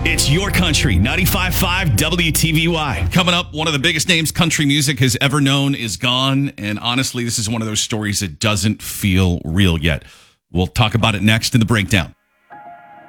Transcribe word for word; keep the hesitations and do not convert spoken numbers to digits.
It's Your Country, ninety-five point five W T V Y. Coming up, one of the biggest names country music has ever known is gone. And honestly, this is one of those stories that doesn't feel real yet. We'll talk about it next in the breakdown.